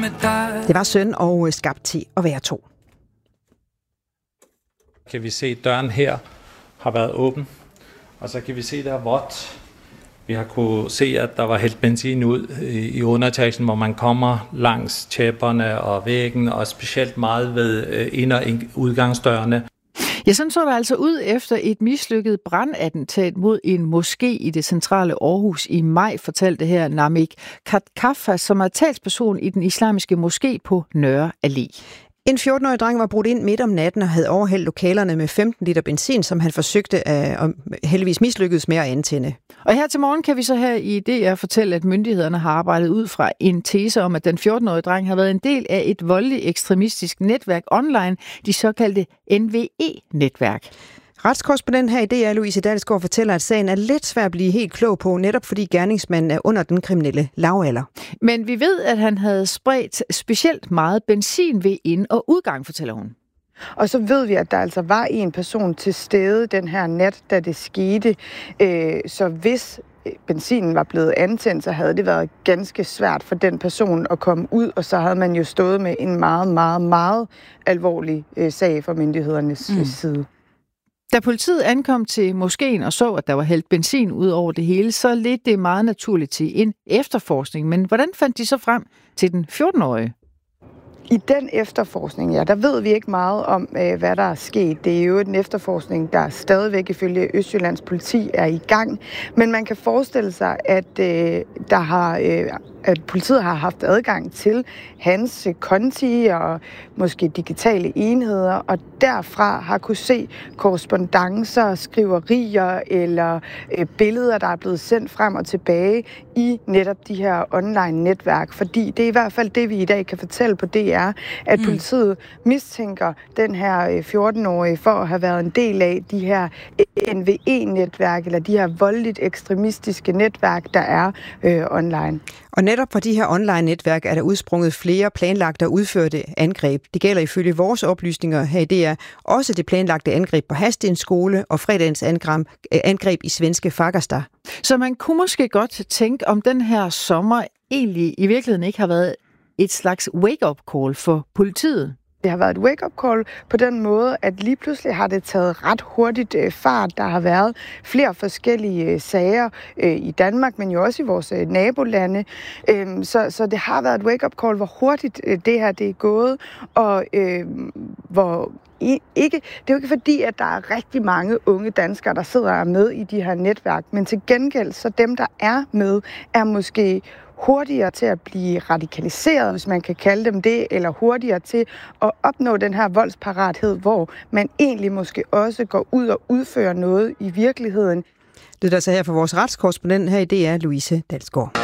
Det var synd og skabt til at være to. Kan vi se, at døren her har været åben, og så kan vi se, der er vådt. Vi har kunne se, at der var hældt benzin ud i underetagen, hvor man kommer langs tæpperne og væggen, og specielt meget ved ind- og udgangsdørene. Ja, sådan så der altså ud efter et mislykket brandattentat mod en moské i det centrale Aarhus i maj, fortalte her Namik Katkaffa, som er talsperson i den islamiske moské på Nørre Allé. En 14-årig dreng var brudt ind midt om natten og havde overhældt lokalerne med 15 liter benzin, som han forsøgte at heldigvis mislykkedes med at antænde. Og her til morgen kan vi så her i DR fortælle, at myndighederne har arbejdet ud fra en tese om, at den 14-årige dreng har været en del af et voldeligt ekstremistisk netværk online, de såkaldte NVE-netværk. Retskorrespondent her i DR, Louise Dalsgaard, fortæller, at sagen er lidt svær at blive helt klog på, netop fordi gerningsmanden er under den kriminelle lavalder. Men vi ved, at han havde spredt specielt meget benzin ved ind- og udgang, fortæller hun. Og så ved vi, at der altså var en person til stede den her nat, da det skete. Så hvis benzinen var blevet antændt, så havde det været ganske svært for den person at komme ud, og så havde man jo stået med en meget, meget, meget alvorlig sag fra myndighedernes side. Da politiet ankom til moskéen og så, at der var hældt benzin ud over det hele, så ledte det meget naturligt til en efterforskning. Men hvordan fandt de så frem til den 14-årige? I den efterforskning, ja, der ved vi ikke meget om, hvad der er sket. Det er jo en efterforskning, der stadigvæk ifølge Østjyllands politi er i gang. Men man kan forestille sig, at at politiet har haft adgang til hans konti og måske digitale enheder, og derfra har kunne se korrespondancer, skriverier eller billeder, der er blevet sendt frem og tilbage i netop de her online netværk. Fordi det er i hvert fald det, vi i dag kan fortælle på DR, at politiet mistænker den her 14-årige for at have været en del af de her NVE-netværk, eller de her voldeligt ekstremistiske netværk, der er online. Og netop fra de her online-netværk er der udsprunget flere planlagte og udførte angreb. Det gælder ifølge vores oplysninger her i DR også det planlagte angreb på Hadstens skole og fredagens angreb i svenske Fagersta. Så man kunne måske godt tænke, om den her sommer egentlig i virkeligheden ikke har været et slags wake-up call for politiet. Det har været et wake-up call på den måde, at lige pludselig har det taget ret hurtigt fart. Der har været flere forskellige sager i Danmark, men jo også i vores nabolande. Så det har været et wake-up call, hvor hurtigt det her det er gået, og hvor det er jo ikke fordi, at der er rigtig mange unge danskere, der sidder med i de her netværk, men til gengæld, så dem, der er med, er måske hurtigere til at blive radikaliseret, hvis man kan kalde dem det, eller hurtigere til at opnå den her voldsparathed, hvor man egentlig måske også går ud og udfører noget i virkeligheden. Det er altså her for vores retskorrespondent her i DR, Louise Dalsgaard.